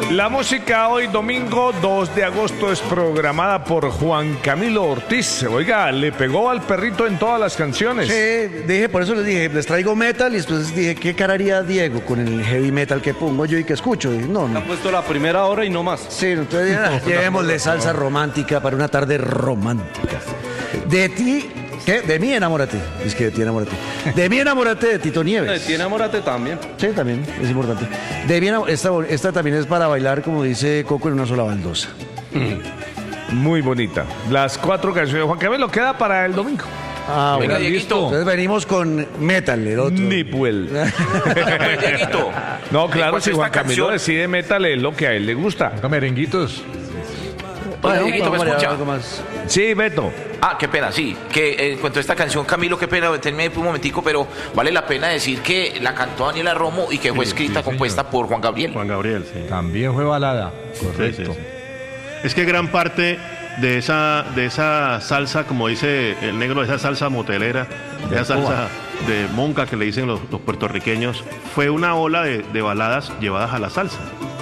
La música hoy domingo 2 de agosto es programada por Juan Camilo Ortiz. Oiga, le pegó al perrito en todas las canciones. Sí, dije, por eso les dije, les traigo metal y después dije, ¿qué cara haría Diego con el heavy metal que pongo yo y que escucho? Y no. Ha puesto la primera hora y no más. Sí, entonces llevémosle salsa romántica para una tarde romántica. De ti, ¿qué? De mí enamórate. Es que de ti enamórate. De mí enamórate de Tito Nieves. De ti enamórate también. Sí, también, es importante. De bien, esta también es para bailar, como dice Coco, en una sola baldosa. Muy bonita. Las 4 canciones de Juan Camilo queda para el domingo. Ah, Venga, bueno, Dieguito. Entonces venimos con metal, el otro. Nipuel. Dieguito. No, claro, ¿Cuál si es Juan esta Camilo canción? decide metal es lo que a él le gusta. Merenguitos. Bueno, Dieguito, ¿me vamos a escucha? algo más. Sí, Beto. Ah, qué pena, sí. Que en cuanto a esta canción, Camilo, qué pena, deténme un momentico, pero vale la pena decir que la cantó Daniela Romo y que fue escrita, compuesta por Juan Gabriel. Juan Gabriel, sí. También fue balada. Correcto. Sí, sí, sí. Es que gran parte de esa salsa, como dice el negro, de esa salsa motelera, de esa salsa de monca que le dicen los puertorriqueños, fue una ola de baladas llevadas a la salsa.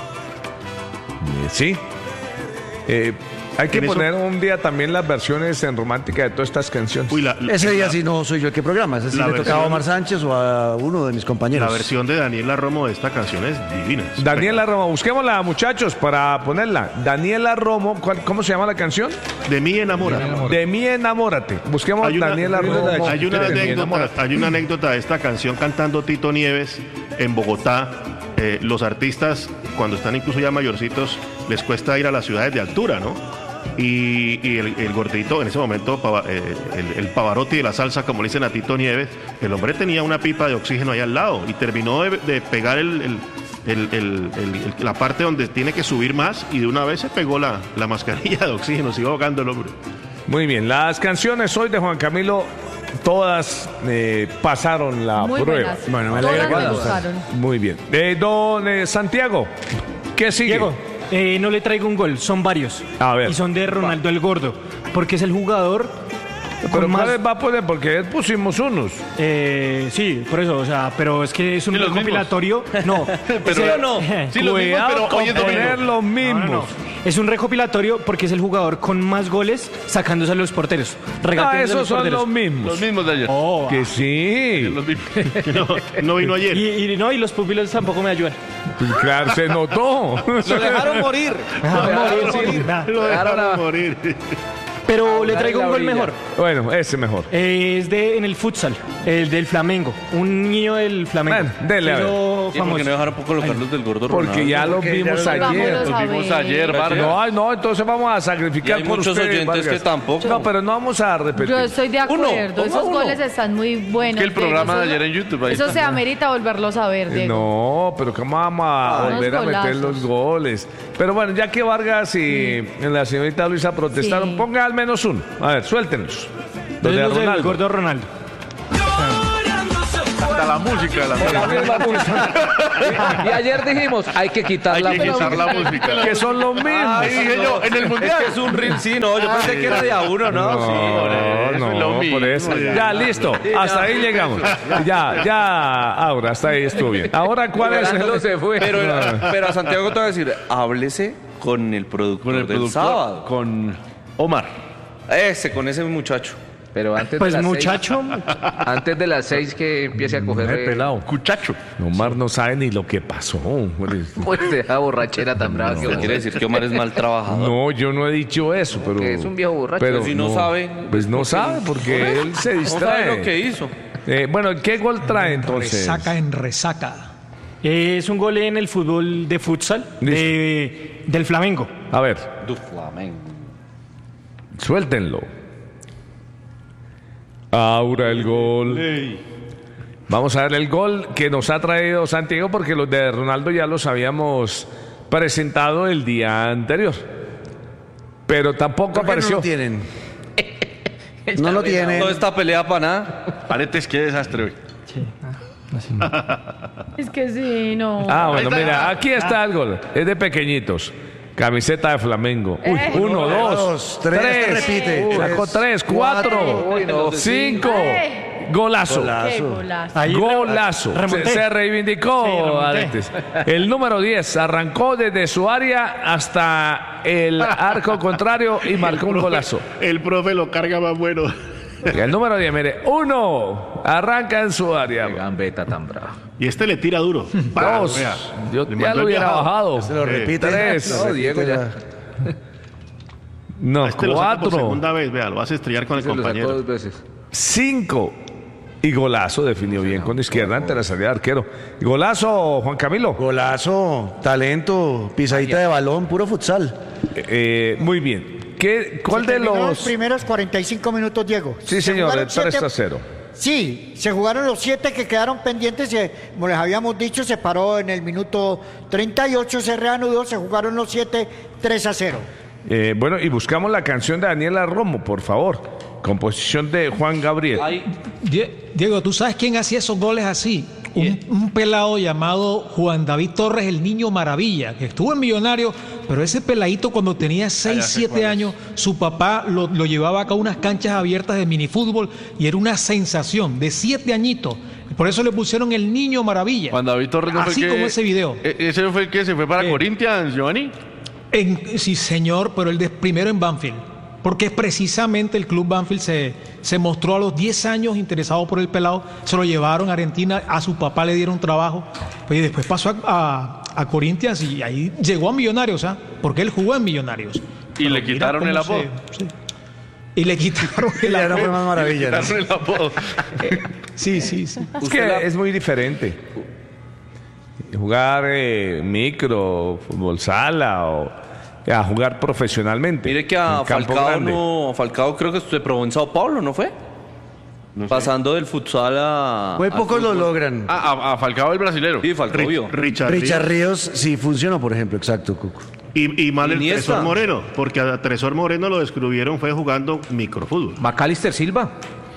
Sí. Hay que En eso- poner un día también las versiones en romántica de todas estas canciones. Uy, Ese día sí no soy yo el que programa, ese sí la le tocaba a versión- Omar Sánchez o a uno de mis compañeros. la versión de Daniela Romo de esta canción es divina. es Daniela Romo, busquémosla, muchachos, para ponerla. Daniela Romo, ¿cómo se llama la canción? De mí enamora. De mí enamórate. Busquemos Daniela Romo. Hay una de mí anécdota, enamórate. hay una anécdota de esta canción cantando Tito Nieves en Bogotá. Los artistas, cuando están incluso ya mayorcitos, les cuesta ir a las ciudades de altura, ¿no? Y el gordito, en ese momento, el Pavarotti de la salsa, como le dicen a Tito Nieves, el hombre tenía una pipa de oxígeno ahí al lado y terminó de pegar la parte donde tiene que subir más y de una vez se pegó la mascarilla de oxígeno, se iba ahogando el hombre. Muy bien, las canciones hoy de Juan Camilo, todas pasaron la Muy prueba. buenas. Bueno, me alegra Todas que me les gustaron. gustaron. Muy bien. Don Santiago, ¿qué sigue? Diego, no le traigo un gol, son varios. A ver. Y son de Ronaldo el Gordo, porque es el jugador Pero con más... ¿cuáles va a poner? Porque pusimos unos. Sí, por eso, o sea, pero es que es un Sí, los recopilatorio. No, ¿Sí o no? Sí, los mismos, Cuidado pero con hoy es domingo. poner los mismos. Es un recopilatorio porque es el jugador con más goles sacándose a los porteros. Ah, regateándose a esos los son porteros. los mismos. Los mismos de ayer. Oh, Que sí. Los mismos. No vino ayer. y los pupilos tampoco me ayudan. Claro, se notó. Lo dejaron morir. Lo dejaron morir. Pero le traigo un gol mejor. Bueno, ese mejor. Es en el futsal, el del Flamengo. Un niño del Flamengo. Bueno, dele, a ver. Hizo ¿Y por famoso. qué no dejaron poco colocarlos del gordo Porque Ronaldo? ya los vimos ayer. Vámonos Los a vimos ver. ayer, Vargas. No, ay, no, entonces vamos a Y sacrificar hay por muchos ustedes, oyentes Vargas. que tampoco. No, pero no vamos a repetir. Yo estoy de acuerdo. Uno, Esos uno. goles están muy buenos. Que el programa Diego. de ayer en YouTube, ahí Eso está. se amerita volverlos a ver, Diego. No, pero ¿cómo vamos a Unos volver a meter golazos. los goles? Pero bueno, ya que Vargas y la señorita Luisa protestaron, Sí. ponga al menos uno. A ver, suéltenos. Los de Entonces, los del Ronaldo. gordo Ronaldo. Hasta la música de la Y ayer dijimos, hay que quitar la Hay que música. quitar la música. Que son los mismos. Ay, dije yo, en el mundial. Es que es un ring, sí, no, yo pensé que era de a uno, ¿no? No, Sí, no, por eso. Ya, listo. Hasta ahí llegamos. Ya, ahora, hasta ahí estuvo bien. Ahora, ¿cuál es Ronaldo se fue. Pero a Santiago te voy a decir, háblese con el productor del sábado. Con Omar. Con ese muchacho. Pero antes Pues de las muchacho, 6, antes de las 6 que empiece a coger pelado. Cuchacho. Omar no sabe ni lo que pasó. pues de esa borrachera tan brava que Quiere decir que Omar es mal trabajador. No, yo no he dicho eso, pero... Que es un viejo borracho. Pero si no sabe, Pues no sabe, porque él se No distrae. sabe lo que hizo. Bueno, ¿qué gol trae entonces? Resaca en resaca. es un gol en el fútbol de futsal del Flamengo. A ver, Du Flamengo. suéltenlo. Ahora el gol. Vamos a ver el gol que nos ha traído Santiago, porque los de Ronaldo ya los habíamos presentado el día anterior. Pero tampoco ¿Por qué apareció. no lo tienen? No lo tienen. Toda esta pelea para nada. Paretes, qué desastre hoy. Es que sí, no. Ah, bueno, mira, aquí está el gol. Es de pequeñitos. Camiseta de Flamengo. Uy, 1, 2, 3, 3. repite. Sacó 3, 4, Uy, no. 5, Golazo. Qué golazo. Ahí Golazo. remonté. Se reivindicó. Sí, remonté. Aretes. El número 10 arrancó desde su área hasta el arco contrario y marcó un golazo. El profe lo carga más bueno. Y el número 10, mire, 1 arranca en su área. Qué gambeta tan brava. Y este le tira duro. 2, Vea, yo le ya mandó lo el hubiera viajado. bajado. Se lo repite. 3, No, Diego ya. no, Este lo saca por 4, segunda vez, vea, lo vas a estrellar con el Se lo sacó compañero. 2 veces. 5 y golazo, definió bien con izquierda ante la salida de arquero. Golazo, Juan Camilo. Golazo, talento, pisadita de balón, puro futsal. Muy bien. ¿Cuál Se de terminó los...? los primeros 45 minutos, Diego? Sí, Se señor, jugaron el 3 siete- a 0. Sí, se jugaron los 7 que quedaron pendientes, como les habíamos dicho, se paró en el minuto 38, se reanudó, se jugaron los 7, 3 a 0. Bueno, y buscamos la canción de Daniela Romo, por favor. Composición de Juan Gabriel. Diego, ¿tú sabes quién hacía esos goles así? Un pelado llamado Juan David Torres, el Niño Maravilla, que estuvo en Millonario, pero ese peladito cuando tenía 6, 7 años, su papá lo llevaba acá a unas canchas abiertas de minifútbol y era una sensación, de 7 añitos. Por eso le pusieron el Niño Maravilla. Cuando David Torres no fue así que- como ese video. ¿Ese fue el que se fue para Eh. Corinthians, Giovanni? Sí, señor, pero el de primero en Banfield. Porque precisamente el club Banfield se mostró a los 10 años interesado por el pelado. Se lo llevaron a Argentina, a su papá le dieron trabajo. Pues, y después pasó a Corinthians y ahí llegó a Millonarios, ¿ah? Porque él jugó en Millonarios. Y Pero le mira quitaron cómo el apodo. sí. Y le quitaron el Ya no fue apodo. más maravilla, ¿no? Quitaron el apodo. Sí. Es que es muy diferente. Jugar micro, fútbol sala o a jugar profesionalmente. Mire que a en campo Falcao grande. Falcao creo que se probó en Sao Paulo, ¿no fue? Pasando del futsal a... Muy al pocos lo fútbol. logran. A Falcao el brasilero. Sí, Falcao vio. Richard Richard Ríos. Ríos sí funcionó, por ejemplo, exacto, Cuco. Y mal el Iniesta. Tresor Moreno, porque a Tresor Moreno lo descubrieron fue jugando microfútbol. Macalister Silva.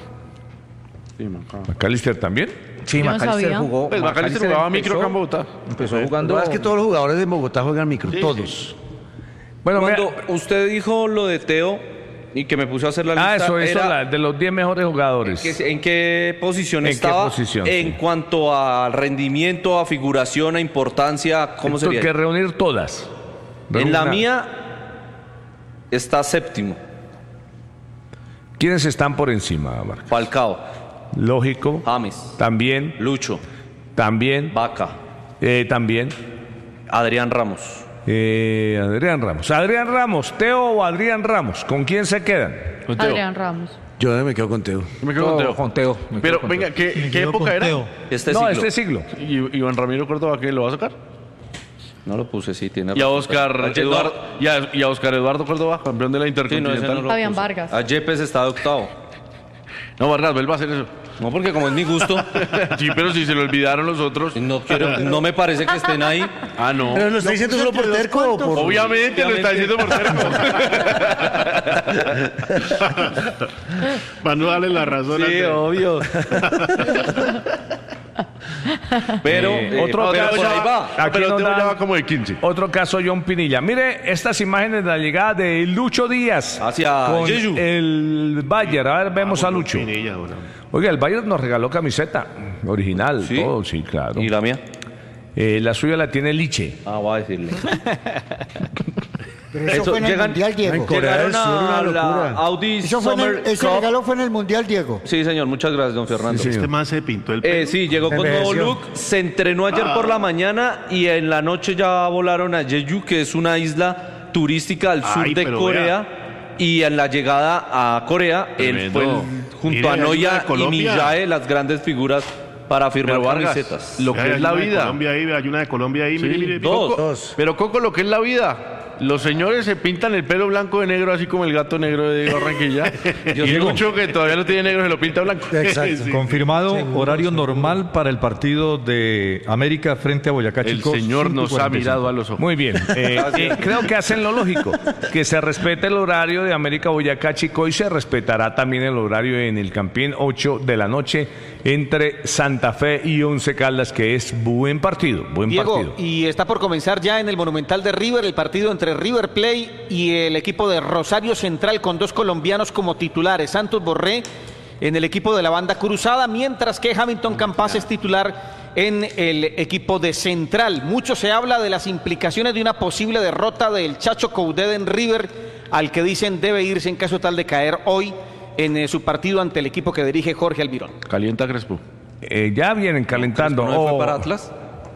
McAllister también. Sí, Yo no Macalister sabía. jugó. Pues Macalister jugaba micro acá en Bogotá. Empezó Lo jugando. más que todos los jugadores de Bogotá juegan micro, todos. Bueno, Cuando mira- usted dijo lo de Teo y que me puse a hacer la lista, eso era de los 10 mejores jugadores. ¿en qué posición ¿En qué estaba? posición, En sí? cuanto a rendimiento, a figuración, a importancia, ¿cómo Esto hay sería? que reunir todas. En la Reúna. mía está séptimo, ¿Quiénes están por encima, Marco? Falcao, Lógico. James, También. Lucho, También. Vaca, También. Adrián Ramos. Adrián Ramos. Adrián Ramos, Teo o Adrián Ramos. ¿Con quién se quedan? Con Teo. Adrián Ramos. Yo me quedo con Teo. Me quedo con Teo. Con Teo. Me Pero quedo con venga, Teo. ¿qué Me quedo época con era? Teo. Este No, siglo. este siglo. ¿Y Iván Ramiro Córdoba qué lo va a sacar? No lo puse, sí, tiene Y a razón. Oscar No, Eduardo, y a Oscar Eduardo Córdoba, campeón de la sí, no, ese Intercontinental. no lo Fabián puse. Vargas. A Yepes está de octavo. No, Vargas, vuelva a hacer eso. No, porque como es mi gusto, Sí, pero si se lo olvidaron los otros. no me parece que estén ahí. Ah, no. ¿Pero lo está diciendo solo por terco o por...? Obviamente lo está diciendo por terco. Para no darle la razón. Sí, obvio. Pero otro pero caso- por ahí va. Aquí Pero nos Teo ya dan va como de 15. otro caso, John Pinilla. Mire estas imágenes de la llegada de Lucho Díaz Hacia con Jeju. el Bayern. A ver, vemos a Lucho. Pinilla, bueno. Oiga, el Bayern nos regaló camiseta original, ¿Sí? todo, sí, claro. ¿Y la mía? La suya la tiene Liche. Ah, voy a decirle. Pero eso Eso, fue en el llegan- Mundial, Diego. En Corea del Llegaron Sur, una a locura. la Audi Eso fue en Summer ese Cup. regalo fue en el Mundial, Diego. Sí, señor, muchas gracias, don Fernando. Este man se pintó el pelo. Sí, llegó con nuevo Envejeció. look, se entrenó ayer por la mañana y en la noche ya volaron a Jeju, que es una isla turística al sur Ay, de pero Corea. Y en la llegada a Corea, él fue Tremendo. junto Mire, a ayuda Noya de y Colombia. Miyae, las grandes figuras para firmar Pero Vargas, camisetas. lo que Hay es la una de vida. Colombia ahí, hay una de Colombia ahí, mire, mire. Dos. Dos. Pero Coco, lo que es la vida. Los señores se pintan el pelo blanco de negro, así como el gato negro de Barranquilla. Y Lucho, que todavía no tiene negro, se lo pinta blanco. Exacto. Sí. Confirmado horario normal para el partido de América frente a Boyacá El Chico. señor nos ha 5:45. mirado a los ojos. Muy bien. Creo que hacen lo lógico, que se respete el horario de América Boyacá Chico y se respetará también el horario en el Campín 8 de la noche entre Santa Fe y Once Caldas, que es buen partido, buen Diego, partido. y está por comenzar ya en el Monumental de River el partido entre River Plate y el equipo de Rosario Central con dos colombianos como titulares, Santos Borré en el equipo de la banda cruzada, mientras que Hamilton Campas es titular en el equipo de Central. Mucho se habla de las implicaciones de una posible derrota del Chacho Coudet en River, al que dicen debe irse en caso tal de caer hoy en su partido ante el equipo que dirige Jorge Almirón. Calienta Crespo. Ya vienen calentando. ¿No fue para Atlas?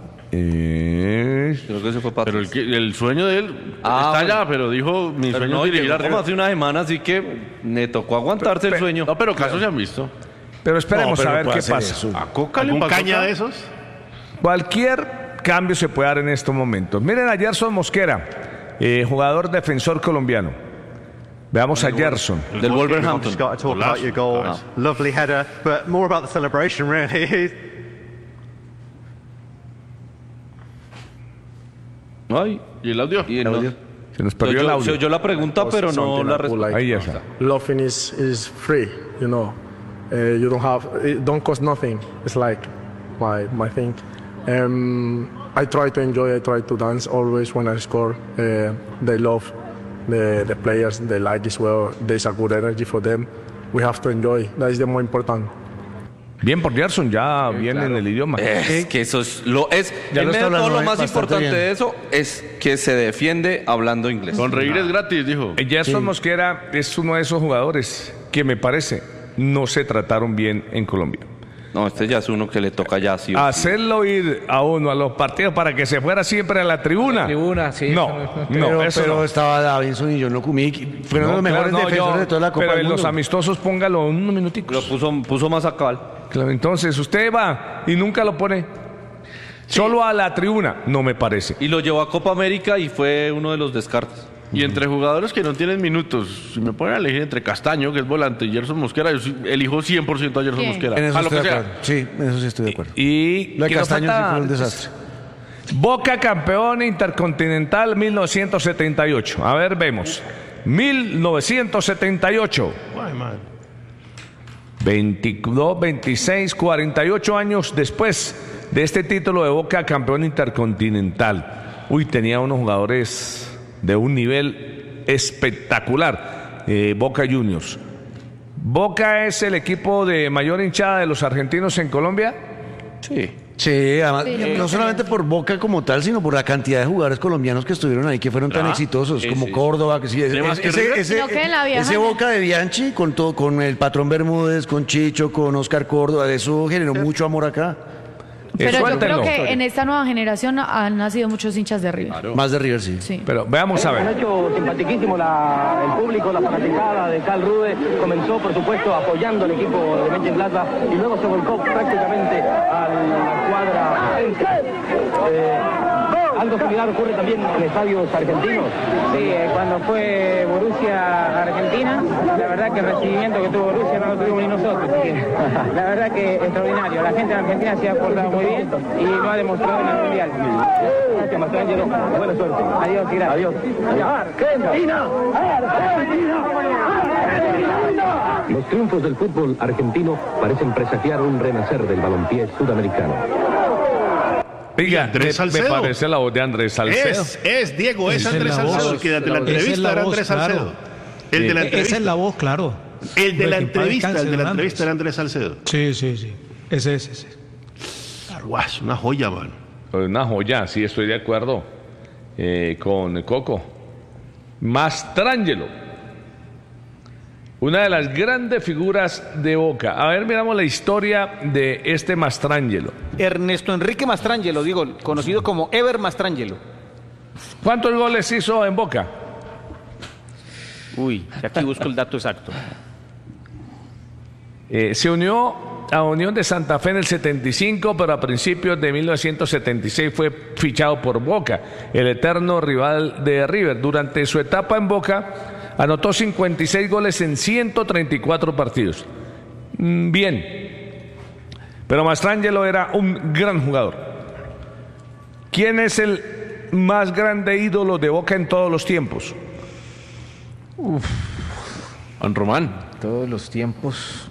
Creo que se fue para Atlas. Pero el sueño de él está allá, pero dijo, mi sueño es dirigir a River. Como hace una semana, así que me tocó aguantarse el sueño. No, pero casos se han visto. Pero esperemos a ver qué pasa. ¿A Coca ¿Algún le pasó caña acá? de esos? Cualquier cambio se puede dar en estos momentos. Miren a Gerson Mosquera, jugador defensor colombiano. Veamos a Gerson. Del Wolverhampton. Just got to talk about your goal. Lovely header, but more about the celebration, really. Ay, ¿y el audio? Se nos perdió el audio. Se oyó la pregunta, pero no la respuesta. Ahí ya está. Loving is free, you know. You don't have, it don't cost nothing. It's like my thing. I try to enjoy, I try to dance always when I score. They love the players, they like as well. There's a good energy for them. We have to enjoy. That is the more important. Bien por Gerson, ya viene en el idioma. Es que eso es lo más importante de eso es que se defiende hablando inglés. Sonreír es gratis, dijo. Gerson Mosquera es uno de esos jugadores que me parece no se trataron bien en Colombia. No, este ya es uno que le toca ya sí. Hacerlo ir a uno a los partidos para que se fuera siempre a la tribuna. Sí. Pero estaba Davinson y John Locumí, fueron los mejores defensores de toda la Copa pero del en Mundo. los amistosos póngalo unos minuticos. Lo puso más a cabal. Claro, entonces usted va y nunca lo pone solo a la tribuna, no me parece. Y lo llevó a Copa América y fue uno de los descartes. Y entre jugadores que no tienen minutos, si me ponen a elegir entre Castaño, que es volante, y Gerson Mosquera, yo elijo 100% a Gerson Mosquera. En eso a lo estoy que de sea. acuerdo. Sí, en eso sí estoy de acuerdo. Y lo de Castaño sí fue un desastre. Boca campeón intercontinental 1978. A ver, vemos. 1978. 22, 26, 48 años después de este título de Boca campeón intercontinental. Uy, tenía unos jugadores de un nivel espectacular. Boca Juniors. ¿Boca es el equipo de mayor hinchada de los argentinos en Colombia? Sí, además, no solamente por Boca como tal, sino por la cantidad de jugadores colombianos que estuvieron ahí, que fueron tan exitosos, como Córdoba, que sí, ese Boca de Bianchi, con el Patrón Bermúdez, con Chicho, con Oscar Córdoba, eso generó mucho amor acá. Pero yo creo que en esta nueva generación han nacido muchos hinchas de River. Claro. Más de River, sí. Pero veamos a ver. Un hecho simpaticísimo, el público, la fanaticada de Karl Rude comenzó, por supuesto, apoyando al equipo de Mönchengladbach y luego se volcó prácticamente a la cuadra. Algo similar ocurre también en estadios argentinos. Sí, cuando fue Borussia Argentina, la verdad que el recibimiento que tuvo Borussia no lo tuvimos ni nosotros. Así que, la verdad que extraordinario. La gente en Argentina se ha portado muy bien y lo ha demostrado en el Mundial. Gracias, Mastrangelo. Buena suerte. Adiós, y gracias. ¡Argentina! Los triunfos del fútbol argentino parecen presagiar un renacer del balompié sudamericano. Oiga, me parece la voz de Andrés Salcedo. Es Diego, es Andrés Salcedo, el que de la entrevista era Andrés Salcedo. El de la entrevista. Esa es la voz, claro. El de la entrevista era Andrés Salcedo. Sí. Ese. Guau, es una joya, man. Una joya, sí, estoy de acuerdo con Coco. Mastrangelo. Una de las grandes figuras de Boca. A ver, miramos la historia de este Mastrangelo. Ernesto Enrique Mastrangelo, digo, conocido como Ever Mastrangelo. ¿Cuántos goles hizo en Boca? Uy, aquí busco el dato exacto. Se unió a Unión de Santa Fe en el 75, pero a principios de 1976 fue fichado por Boca, el eterno rival de River. Durante su etapa en Boca, anotó 56 goles en 134 partidos. Bien. Pero Mastrangelo era un gran jugador. ¿Quién es el más grande ídolo de Boca en todos los tiempos? Juan Román. Todos los tiempos.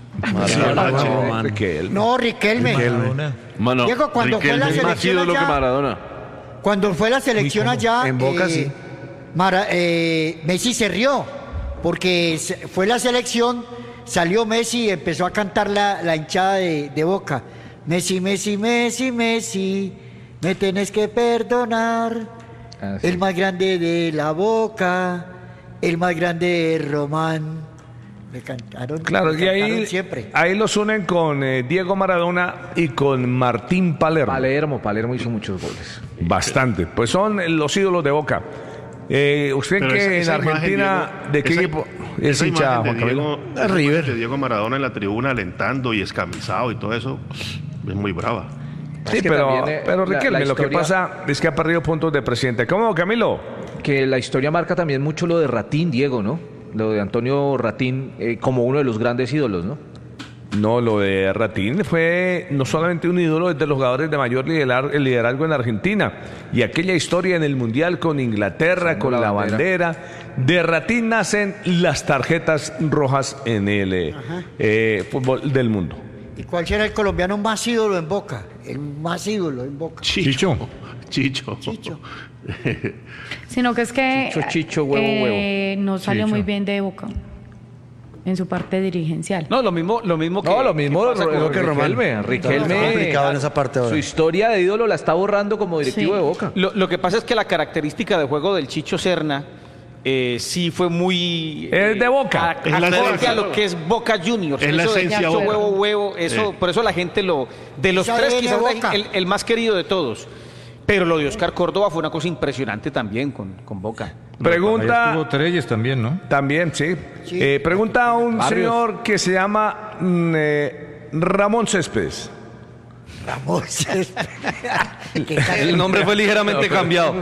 Riquelme. Diego, cuando fue la selección allá, cuando fue la selección allá, en Boca sí. Messi se rió porque fue la selección salió Messi y empezó a cantar la hinchada de Boca. Messi, Messi, Messi, Messi, me tenés que perdonar. Sí. El más grande de la Boca, el más grande de Román. Me cantaron, claro, y ahí, siempre. Ahí los unen con Diego Maradona y con Martín Palermo. Palermo hizo muchos goles. Bastante. Pues son los ídolos de Boca. ¿Usted que en Argentina, de qué equipo es hincha, Juan Camilo? River. De Diego Maradona en la tribuna alentando y escamizado y todo eso, es muy brava. Sí, pero Riquelme, lo que pasa es que ha perdido puntos de presidente. ¿Cómo, Camilo? Que la historia marca también mucho lo de Ratín, Diego, ¿no? Lo de Antonio Ratín como uno de los grandes ídolos, ¿no? No, lo de Ratín fue no solamente un ídolo, es de los jugadores de mayor liderazgo en Argentina. Y aquella historia en el Mundial con Inglaterra, con la bandera. De Ratín nacen las tarjetas rojas en el fútbol del mundo. ¿Y cuál será el colombiano más ídolo en Boca? El más ídolo en Boca. Chicho. Sino que es que Chicho, huevo. no salió muy bien de Boca en su parte dirigencial. No, lo mismo que Riquelme en esa parte ahora. Su historia de ídolo la está borrando como directivo de Boca. Lo que pasa es que la característica de juego del Chicho Serna sí fue muy es de Boca, a lo que es Boca Juniors. Es la esencia de huevo, eso, por eso la gente de los tres quizás el más querido de todos. Pero lo de Oscar Córdoba fue una cosa impresionante también con Boca. Pregunta. Estuvo Treyes también, ¿no? También, sí. Pregunta a un señor que se llama Ramón Céspedes. Ramón Céspedes. El nombre fue ligeramente cambiado.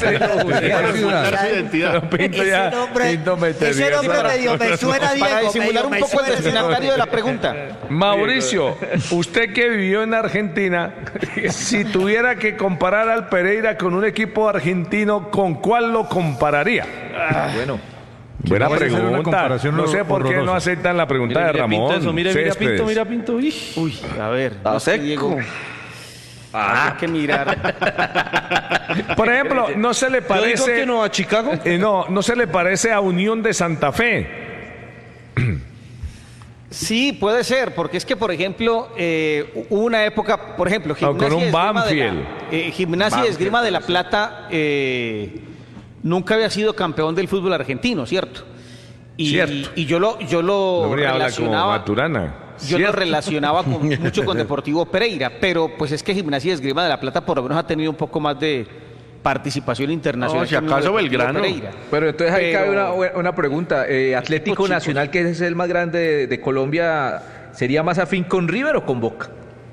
Ese nombre medio me suena, Diego. Para disimular un poco el destinatario de la pregunta. Mauricio, usted que vivió en Argentina, si tuviera que comparar al Pereira con un equipo argentino, ¿con cuál lo compararía? Bueno. Buena pregunta. No sé por qué no aceptan la pregunta de Ramón. Mira Pinto. Uy, a ver, Diego. Hay que mirar. Por ejemplo, ¿no se le parece? Yo digo que no a Chicago. No se le parece a Unión de Santa Fe. Sí, puede ser, porque es que, por ejemplo, hubo una época, por ejemplo, Gimnasia y Esgrima de la Plata nunca había sido campeón del fútbol argentino, ¿cierto? Y yo lo relacionaba. Yo lo relacionaba mucho con Deportivo Pereira, pero pues es que Gimnasia y Esgrima de la Plata por lo menos ha tenido un poco más de participación internacional. No, si acaso Belgrano. Pero entonces ahí cabe una pregunta. Atlético Nacional, que es el más grande de Colombia, ¿sería más afín con River o con Boca?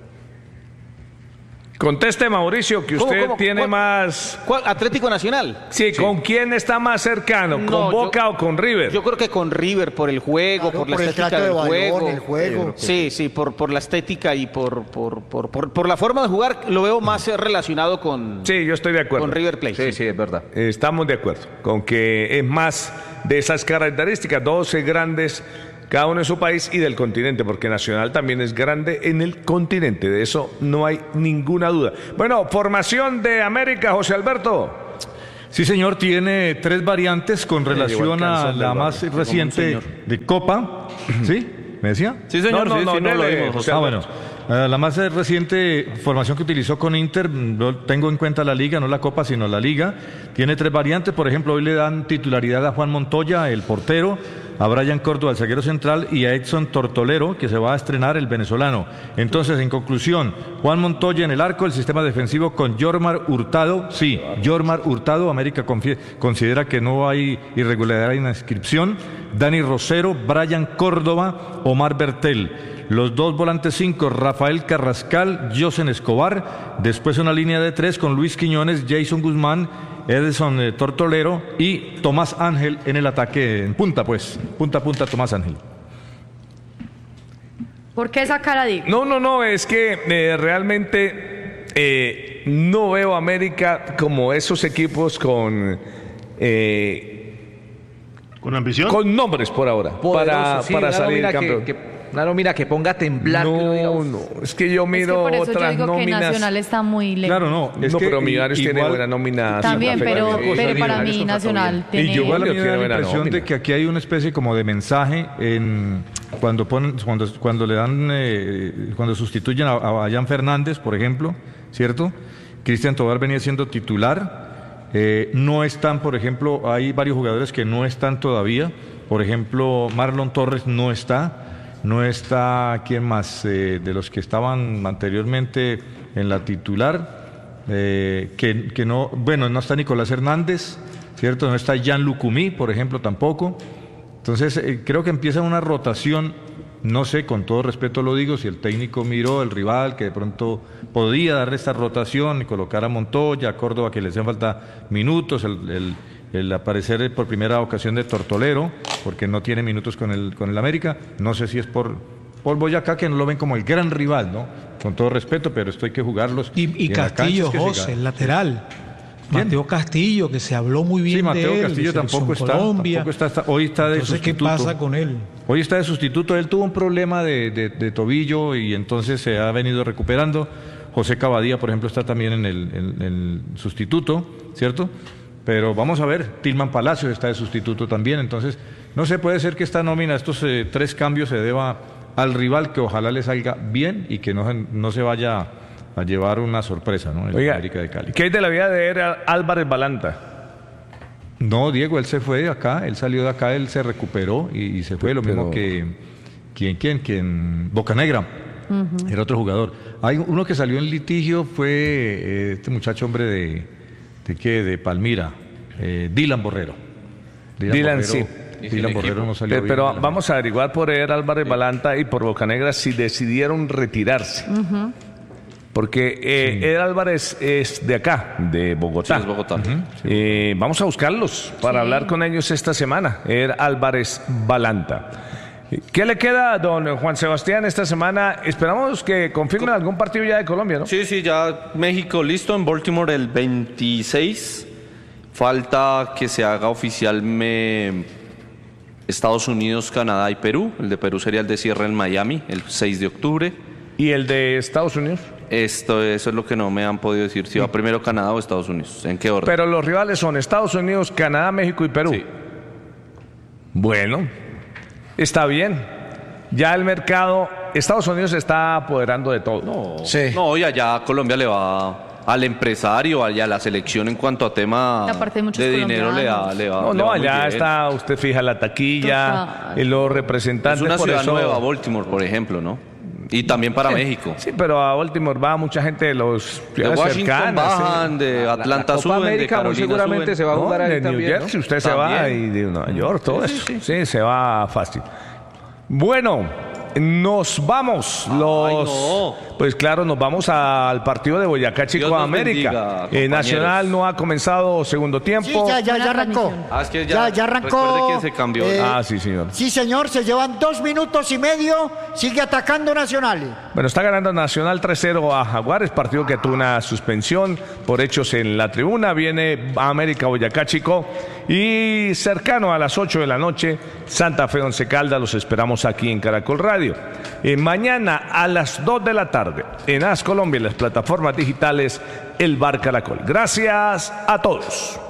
Conteste, Mauricio, que usted tiene más... ¿Cuál? ¿Atlético Nacional? Sí, ¿con quién está más cercano? ¿Con Boca o con River? Yo creo que con River, por el juego, por la estética del juego. Sí, por la estética y por la forma de jugar, lo veo más relacionado con... Sí, yo estoy de acuerdo. Con River Plate. Sí, es verdad. Estamos de acuerdo con que es más de esas características, 12 grandes... cada uno en su país y del continente, porque Nacional también es grande en el continente, de eso no hay ninguna duda. Bueno, formación de América, José Alberto. Sí, señor, tiene 3 variantes con relación a la más reciente de Copa. ¿Sí? ¿Me decía? Sí, señor, no lo vimos. Bueno. La más reciente formación que utilizó con Inter, no tengo en cuenta la Liga, no la Copa, sino la Liga. Tiene 3 variantes, por ejemplo, hoy le dan titularidad a Juan Montoya, el portero, a Brian Córdoba, el zaguero central, y a Edson Tortolero, que se va a estrenar, el venezolano. Entonces, en conclusión, Juan Montoya en el arco, el sistema defensivo con Yormar Hurtado. Sí, Yormar Hurtado, América considera que no hay irregularidad en la inscripción. Dani Rosero, Brian Córdoba, Omar Bertel. Los 2 volantes 5, Rafael Carrascal, Josen Escobar. Después una línea de 3 con Luis Quiñones, Jason Guzmán, Edson Tortolero y Tomás Ángel en el ataque, en punta a punta Tomás Ángel. ¿Por qué esa cara de? No, es que realmente no veo a América como esos equipos con ambición, con nombres por ahora, poderoso, para salir campeón. Una nómina que ponga a temblar. No, es que yo miro por eso otras yo digo nóminas. Que Nacional está muy lejos. Claro, pero Millonarios tiene buena nómina. También, pero para mí Nacional tiene... Y yo me da la impresión de que aquí hay una especie como de mensaje en cuando le dan, cuando sustituyen a Jan Fernández, por ejemplo, ¿cierto? Cristian Tobar venía siendo titular. No están, por ejemplo, hay varios jugadores que no están todavía. Por ejemplo, Marlon Torres no está. No está, ¿quién más? De los que estaban anteriormente en la titular, que no, bueno, no está Nicolás Hernández, ¿cierto? No está Jan Lucumí, por ejemplo, tampoco. Entonces, creo que empieza una rotación, no sé, con todo respeto lo digo, si el técnico miró el rival, que de pronto podía darle esta rotación y colocar a Montoya, a Córdoba, que le hacen falta minutos, el aparecer por primera ocasión de Tortolero, porque no tiene minutos con el América. No sé si es por Boyacá, que no lo ven como el gran rival, ¿no? Con todo respeto, pero esto hay que jugarlos. Y Castillo, José, el lateral. ¿Quién? Mateo Castillo, que se habló muy bien de él. Mateo Castillo tampoco está, hoy está de entonces, sustituto. ¿qué pasa con él? Hoy está de sustituto. Él tuvo un problema de tobillo y entonces se ha venido recuperando. José Cavadía, por ejemplo, está también en el sustituto, ¿cierto? Pero vamos a ver, Tilman Palacios está de sustituto también. Entonces, no se puede ser que esta nómina, estos 3 cambios se deba al rival, que ojalá le salga bien y que no se vaya a llevar una sorpresa, ¿no? Oiga, América de Cali. ¿Qué hay de la vida de Álvarez Balanta? No, Diego, él se fue de acá, él salió de acá, él se recuperó y se fue, lo mismo que ¿quién? Bocanegra, era otro jugador. Hay uno que salió en litigio, fue este muchacho, hombre, de Palmira, Dylan Borrero. Dylan, sí. Dylan Borrero no salió bien. Pero vamos a averiguar por Álvarez Balanta y por Bocanegra si decidieron retirarse. Porque Eder Álvarez es de acá, de Bogotá. Sí, es Bogotá. Vamos a buscarlos para hablar con ellos esta semana. Eder Álvarez Balanta. ¿Qué le queda a don Juan Sebastián esta semana? Esperamos que confirmen algún partido ya de Colombia, ¿no? Sí, ya México listo, en Baltimore el 26. Falta que se haga oficial Estados Unidos, Canadá y Perú. El de Perú sería el de cierre en Miami, el 6 de octubre. ¿Y el de Estados Unidos? Eso es lo que no me han podido decir, si va primero Canadá o Estados Unidos, ¿en qué orden? Pero los rivales son Estados Unidos, Canadá, México y Perú. Sí. Bueno, está bien. Ya el mercado, Estados Unidos se está apoderando de todo. No, y allá Colombia le va al empresario, y a la selección en cuanto a tema de dinero le va. No, allá está, usted fija la taquilla, los representantes. Es una ciudad nueva, Baltimore, por ejemplo, ¿no? Y también para México. Sí, pero a Baltimore va mucha gente de los ciudades de Washington cercanas. Bajan, de Atlanta suben, América, de Carolina seguramente suben. se va a jugar ahí de también, New Jersey, usted también se va, y de Nueva York, todo eso. Sí, se va fácil. Bueno, nos vamos. Pues claro, nos vamos al partido de Boyacá Chico América. Nacional no ha comenzado segundo tiempo. Sí, ya arrancó. Es que ya arrancó. Recuerde quién se cambió. Sí, señor. Sí, señor, se llevan 2 minutos y medio. Sigue atacando Nacional. Bueno, está ganando Nacional 3-0 a Jaguares, partido que tuvo una suspensión por hechos en la tribuna. Viene América Boyacá Chico y cercano a las 8 de la noche, Santa Fe Once Caldas. Los esperamos aquí en Caracol Radio. Mañana a las 2 de la tarde en AS Colombia y las plataformas digitales El Bar Caracol. Gracias a todos.